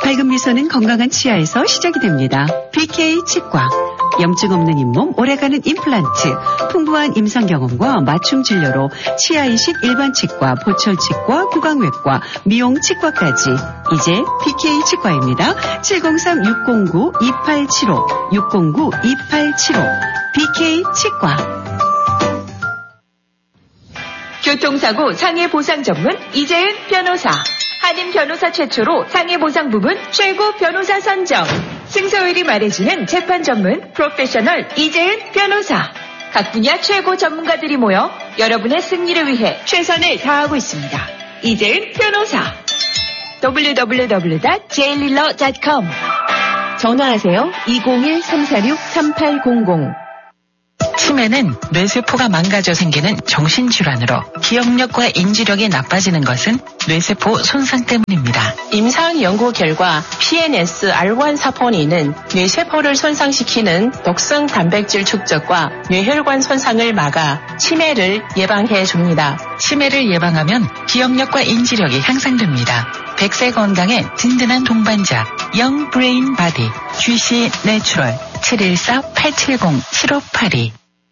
밝은 미소는 건강한 치아에서 시작이 됩니다. BK 치과. 염증 없는 잇몸, 오래가는 임플란트, 풍부한 임상 경험과 맞춤 진료로 치아 이식 일반 치과, 보철 치과, 구강외과, 미용 치과까지. 이제 BK 치과입니다. 703-609-2875, 609-2875. BK 치과. 교통사고 상해보상 전문 이재은 변호사. 한인 변호사 최초로 상해보상 부분 최고 변호사 선정. 승소율이 말해주는 재판 전문 프로페셔널 이재은 변호사. 각 분야 최고 전문가들이 모여 여러분의 승리를 위해 최선을 다하고 있습니다. 이재은 변호사. www.jailillo.com. 전화하세요. 201-346-3800. 치매는 뇌세포가 망가져 생기는 정신질환으로 기억력과 인지력이 나빠지는 것은 뇌세포 손상 때문입니다. 임상 연구 결과 PNS-R1 사포닌은 뇌세포를 손상시키는 독성 단백질 축적과 뇌혈관 손상을 막아 치매를 예방해 줍니다. 치매를 예방하면 기억력과 인지력이 향상됩니다. 100세 건강에 든든한 동반자 Young Brain Body GC 내추럴 714-870-7582.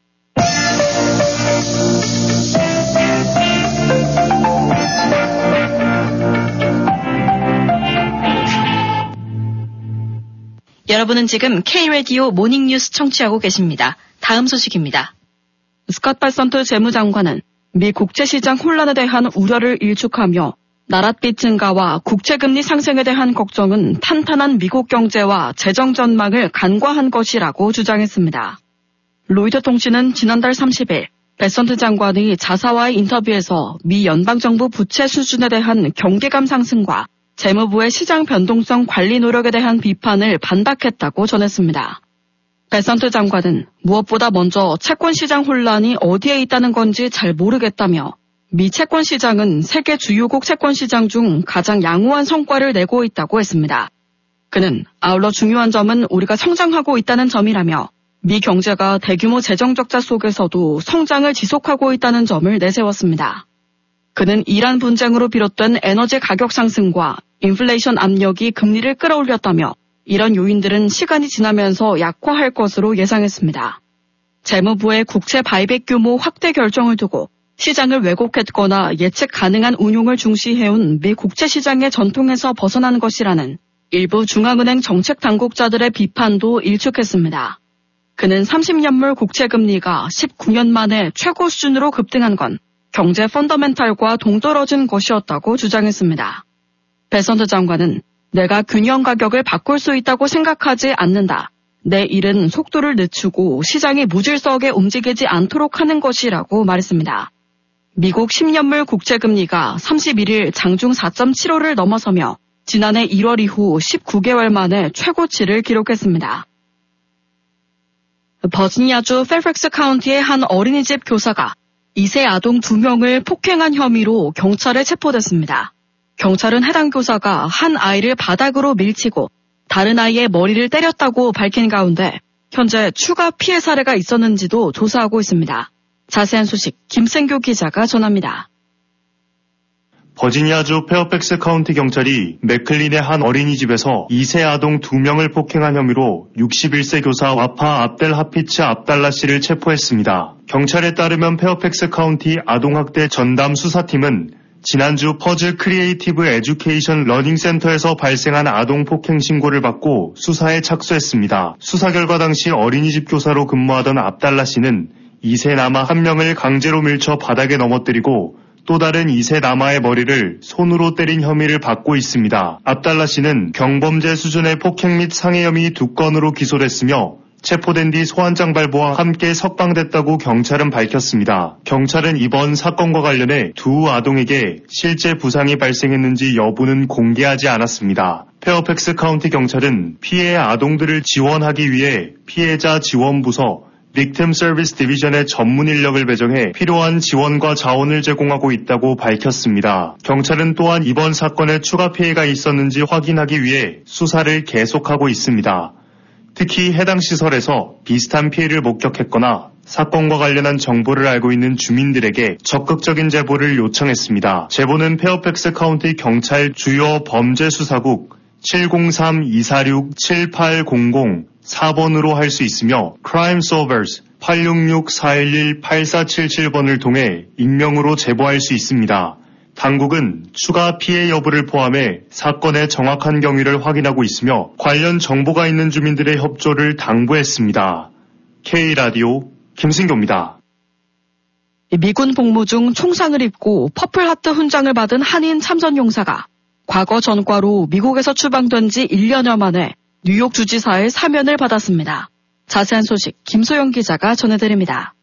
여러분은 지금 K-라디오 모닝뉴스 청취하고 계십니다. 다음 소식입니다. 스캇 베선트 재무장관은 미 국제시장 혼란에 대한 우려를 일축하며 나랏빛 증가와 국채금리 상승에 대한 걱정은 탄탄한 미국 경제와 재정 전망을 간과한 것이라고 주장했습니다. 로이터 통신은 지난달 30일 베선트 장관의 자사와의 인터뷰에서 미 연방정부 부채 수준에 대한 경계감 상승과 재무부의 시장 변동성 관리 노력에 대한 비판을 반박했다고 전했습니다. 베선트 장관은 무엇보다 먼저 채권 시장 혼란이 어디에 있다는 건지 잘 모르겠다며 미 채권 시장은 세계 주요국 채권 시장 중 가장 양호한 성과를 내고 있다고 했습니다. 그는 아울러 중요한 점은 우리가 성장하고 있다는 점이라며 미 경제가 대규모 재정 적자 속에서도 성장을 지속하고 있다는 점을 내세웠습니다. 그는 이란 분쟁으로 비롯된 에너지 가격 상승과 인플레이션 압력이 금리를 끌어올렸다며 이런 요인들은 시간이 지나면서 약화할 것으로 예상했습니다. 재무부의 국채 바이백 규모 확대 결정을 두고 시장을 왜곡했거나 예측 가능한 운용을 중시해온 미 국채시장의 전통에서 벗어난 것이라는 일부 중앙은행 정책 당국자들의 비판도 일축했습니다. 그는 30년물 국채금리가 19년 만에 최고 수준으로 급등한 건 경제 펀더멘탈과 동떨어진 것이었다고 주장했습니다. 베선트 장관은 내가 균형 가격을 바꿀 수 있다고 생각하지 않는다. 내 일은 속도를 늦추고 시장이 무질서하게 움직이지 않도록 하는 것이라고 말했습니다. 미국 10년물 국채금리가 31일 장중 4.75를 넘어서며 지난해 1월 이후 19개월 만에 최고치를 기록했습니다. 버지니아주 페어팩스 카운티의 한 어린이집 교사가 2세 아동 2명을 폭행한 혐의로 경찰에 체포됐습니다. 경찰은 해당 교사가 한 아이를 바닥으로 밀치고 다른 아이의 머리를 때렸다고 밝힌 가운데 현재 추가 피해 사례가 있었는지도 조사하고 있습니다. 자세한 소식 김생교 기자가 전합니다. 버지니아주 페어팩스 카운티 경찰이 맥클린의 한 어린이집에서 2세 아동 2명을 폭행한 혐의로 61세 교사 와파 압델 하피츠 압달라 씨를 체포했습니다. 경찰에 따르면 페어팩스 카운티 아동학대 전담 수사팀은 지난주 퍼즈 크리에이티브 에듀케이션 러닝 센터에서 발생한 아동 폭행 신고를 받고 수사에 착수했습니다. 수사 결과 당시 어린이집 교사로 근무하던 압달라 씨는 2세 남아 1명을 강제로 밀쳐 바닥에 넘어뜨리고 또 다른 2세 남아의 머리를 손으로 때린 혐의를 받고 있습니다. 압달라 씨는 경범죄 수준의 폭행 및 상해 혐의 2건으로 기소됐으며 체포된 뒤 소환장 발부와 함께 석방됐다고 경찰은 밝혔습니다. 경찰은 이번 사건과 관련해 두 아동에게 실제 부상이 발생했는지 여부는 공개하지 않았습니다. 페어팩스 카운티 경찰은 피해 아동들을 지원하기 위해 피해자 지원부서 Victim Service Division의 전문 인력을 배정해 필요한 지원과 자원을 제공하고 있다고 밝혔습니다. 경찰은 또한 이번 사건에 추가 피해가 있었는지 확인하기 위해 수사를 계속하고 있습니다. 특히 해당 시설에서 비슷한 피해를 목격했거나 사건과 관련한 정보를 알고 있는 주민들에게 적극적인 제보를 요청했습니다. 제보는 페어팩스 카운티 경찰 주요 범죄수사국 703-246-7800 4번으로 할 수 있으며 Crime Solvers 866-411-8477번을 통해 익명으로 제보할 수 있습니다. 당국은 추가 피해 여부를 포함해 사건의 정확한 경위를 확인하고 있으며 관련 정보가 있는 주민들의 협조를 당부했습니다. K라디오 김승교입니다. 미군 복무 중 총상을 입고 퍼플하트 훈장을 받은 한인 참전용사가 과거 전과로 미국에서 추방된 지 1년여 만에 뉴욕 주지사의 사면을 받았습니다. 자세한 소식 김소영 기자가 전해드립니다.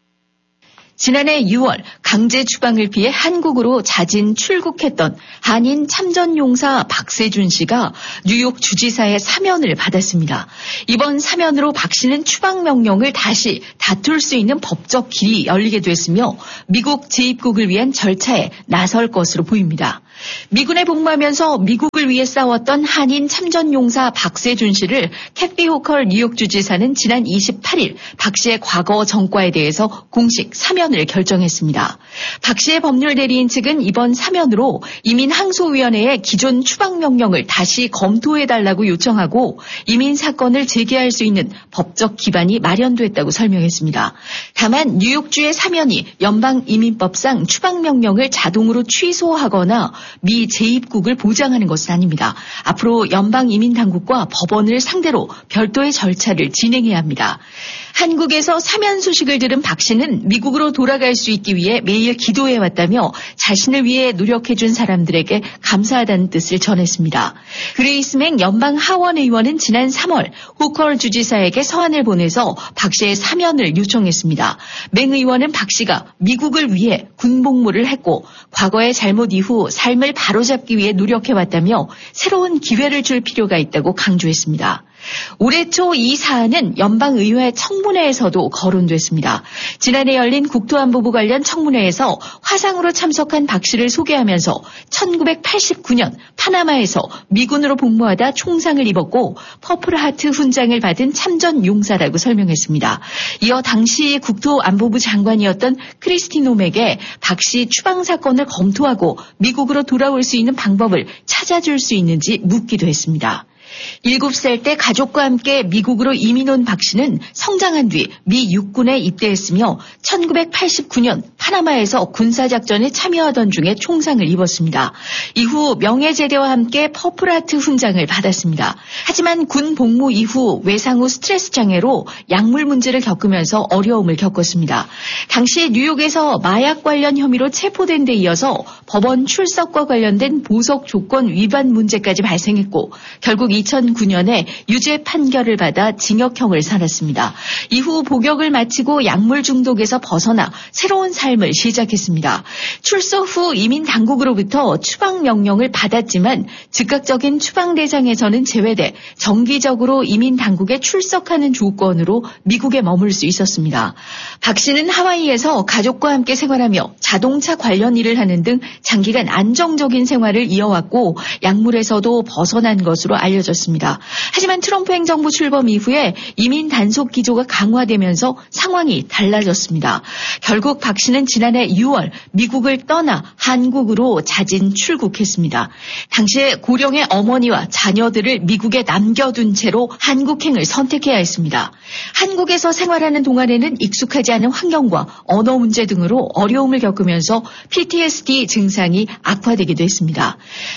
지난해 6월 강제 추방을 피해 한국으로 자진 출국했던 한인 참전용사 박세준 씨가 뉴욕 주지사의 사면을 받았습니다. 이번 사면으로 박 씨는 추방 명령을 다시 다툴 수 있는 법적 길이 열리게 됐으며 미국 재입국을 위한 절차에 나설 것으로 보입니다. 미군에 복무하면서 미국을 위해 싸웠던 한인 참전용사 박세준 씨를 캐티 호컬 뉴욕 주지사는 지난 28일 박 씨의 과거 전과에 대해서 공식 사면을 결정했습니다. 박 씨의 법률 대리인 측은 이번 사면으로 이민 항소위원회에 기존 추방 명령을 다시 검토해달라고 요청하고 이민 사건을 제기할 수 있는 법적 기반이 마련됐다고 설명했습니다. 다만 뉴욕주의 사면이 연방이민법상 추방 명령을 자동으로 취소하거나 미 재입국을 보장하는 것은 아닙니다. 앞으로 연방이민당국과 법원을 상대로 별도의 절차를 진행해야 합니다. 한국에서 사면 소식을 들은 박 씨는 미국으로 돌아갈 수 있기 위해 매일 기도해왔다며 자신을 위해 노력해준 사람들에게 감사하다는 뜻을 전했습니다. 그레이스 맥 연방 하원 의원은 지난 3월 호컬 주지사에게 서한을 보내서 박 씨의 사면을 요청했습니다. 맥 의원은 박 씨가 미국을 위해 군복무를 했고 과거의 잘못 이후 삶을 바로잡기 위해 노력해왔다며 새로운 기회를 줄 필요가 있다고 강조했습니다. 올해 초 이 사안은 연방의회 청문회에서도 거론됐습니다. 지난해 열린 국토안보부 관련 청문회에서 화상으로 참석한 박 씨를 소개하면서 1989년 파나마에서 미군으로 복무하다 총상을 입었고 퍼플하트 훈장을 받은 참전 용사라고 설명했습니다. 이어 당시 국토안보부 장관이었던 크리스티 놈에게 박 씨 추방 사건을 검토하고 미국으로 돌아올 수 있는 방법을 찾아줄 수 있는지 묻기도 했습니다. 7살 때 가족과 함께 미국으로 이민 온 박 씨는 성장한 뒤 미 육군에 입대했으며 1989년 파나마에서 군사작전에 참여하던 중에 총상을 입었습니다. 이후 명예제대와 함께 퍼플하트 훈장을 받았습니다. 하지만 군 복무 이후 외상 후 스트레스 장애로 약물 문제를 겪으면서 어려움을 겪었습니다. 당시 뉴욕에서 마약 관련 혐의로 체포된 데 이어서 법원 출석과 관련된 보석 조건 위반 문제까지 발생했고 결국 2009년에 유죄 판결을 받아 징역형을 살았습니다. 이후 복역을 마치고 약물 중독에서 벗어나 새로운 삶을 시작했습니다. 출소 후 이민 당국으로부터 추방 명령을 받았지만 즉각적인 추방 대상에서는 제외돼 정기적으로 이민 당국에 출석하는 조건으로 미국에 머물 수 있었습니다. 박 씨는 하와이에서 가족과 함께 생활하며 자동차 관련 일을 하는 등 장기간 안정적인 생활을 이어왔고 약물에서도 벗어난 것으로 알려졌습니다. 하지만 트럼프 행정부 출범 이후에 이민 단속 기조가 강화되면서 상황이 달라졌습니다. 결국 박 씨는 지난해 6월 미국을 떠나 한국으로 자진 출국했습니다. 당시에 고령의 어머니와 자녀들을 미국에 남겨둔 채로 한국행을 선택해야 했습니다. 한국에서 생활하는 동안에는 익숙하지 않은 환경과 언어 문제 등으로 어려움을 겪으면서 PTSD 증상이 악화되기도 했습니다.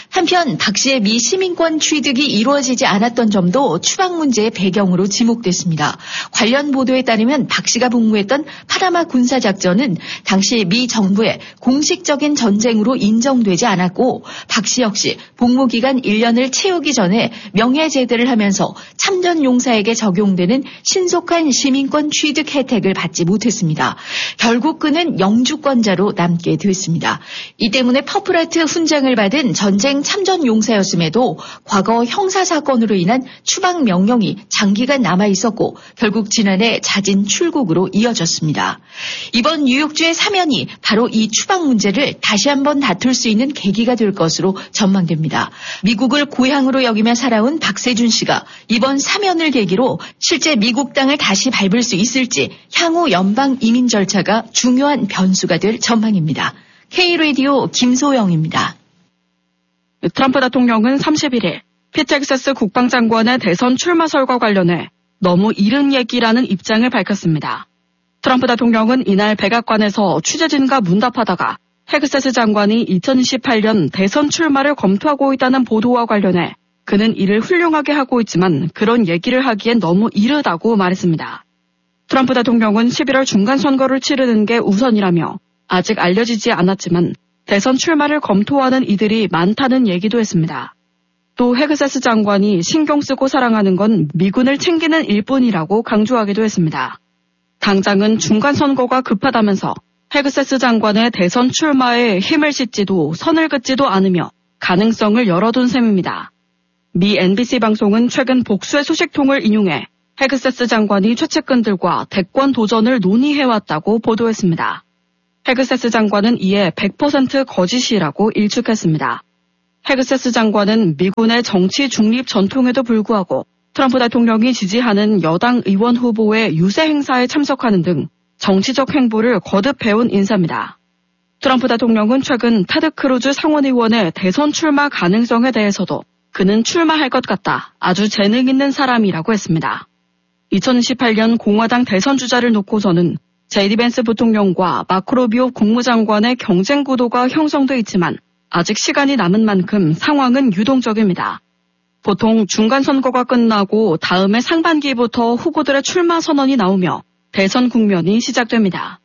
한편 박 씨의 미 시민권 취득이 이루어지지 않았던 점도 추방 문제의 배경으로 지목됐습니다. 관련 보도에 따르면 박 씨가 복무했던 파나마 군사작전은 당시 미 정부의 공식적인 전쟁으로 인정되지 않았고 박 씨 역시 복무기간 1년을 채우기 전에 명예제대를 하면서 참전용사에게 적용되는 신속한 시민권 취득 혜택을 받지 못했습니다. 결국 그는 영주권자로 남게 됐습니다. 이 때문에 퍼플하트 훈장을 받은 전쟁 참전용사였음에도 과거 형사사건으로 인한 추방 명령이 장기간 남아있었고 결국 지난해 자진 출국으로 이어졌습니다. 이번 뉴욕주의 사면이 바로 이 추방 문제를 다시 한번 다툴 수 있는 계기가 될 것으로 전망됩니다. 미국을 고향으로 여기며 살아온 박세준 씨가 이번 사면을 계기로 실제 미국 땅을 다시 밟을 수 있을지 향후 연방 이민 절차가 중요한 변수가 될 전망입니다. K라디오 김소영입니다. 트럼프 대통령은 31일 피텍세스 국방장관의 대선 출마설과 관련해 너무 이른 얘기라는 입장을 밝혔습니다. 트럼프 대통령은 이날 백악관에서 취재진과 문답하다가 헥세스 장관이 2028년 대선 출마를 검토하고 있다는 보도와 관련해 그는 일을 훌륭하게 하고 있지만 그런 얘기를 하기엔 너무 이르다고 말했습니다. 트럼프 대통령은 11월 중간선거를 치르는 게 우선이라며 아직 알려지지 않았지만 대선 출마를 검토하는 이들이 많다는 얘기도 했습니다. 또 헥세스 장관이 신경 쓰고 사랑하는 건 미군을 챙기는 일뿐이라고 강조하기도 했습니다. 당장은 중간선거가 급하다면서 헥세스 장관의 대선 출마에 힘을 싣지도 선을 긋지도 않으며 가능성을 열어둔 셈입니다. 미 NBC 방송은 최근 복수의 소식통을 인용해 헥세스 장관이 최측근들과 대권 도전을 논의해왔다고 보도했습니다. 헥세스 장관은 이에 100% 거짓이라고 일축했습니다. 헥세스 장관은 미군의 정치 중립 전통에도 불구하고 트럼프 대통령이 지지하는 여당 의원 후보의 유세 행사에 참석하는 등 정치적 행보를 거듭 해온 인사입니다. 트럼프 대통령은 최근 테드 크루즈 상원의원의 대선 출마 가능성에 대해서도 그는 출마할 것 같다. 아주 재능 있는 사람이라고 했습니다. 2018년 공화당 대선 주자를 놓고서는 제디 벤스 부통령과 마크 루비오 국무장관의 경쟁 구도가 형성돼 있지만 아직 시간이 남은 만큼 상황은 유동적입니다. 보통 중간선거가 끝나고 다음해 상반기부터 후보들의 출마 선언이 나오며 대선 국면이 시작됩니다.